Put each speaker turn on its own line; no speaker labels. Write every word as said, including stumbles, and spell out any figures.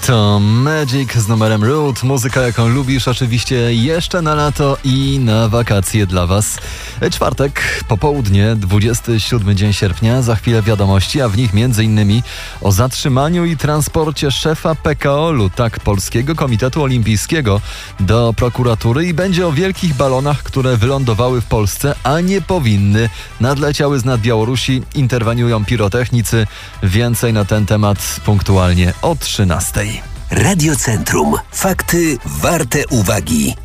To Magic z numerem Root. Muzyka, jaką lubisz, oczywiście jeszcze na lato i na wakacje dla Was. Czwartek, popołudnie, dwudziesty siódmy dzień sierpnia. Za chwilę wiadomości, a w nich między innymi o zatrzymaniu i transporcie szefa P K O L-u, tak, Polskiego Komitetu Olimpijskiego, do prokuratury, i będzie o wielkich balonach, które wylądowały w Polsce, a nie powinny. Nadleciały z nad Białorusi, interweniują pirotechnicy. Więcej na ten temat punktualnie o trzynastej.
Radio Centrum. Fakty warte uwagi.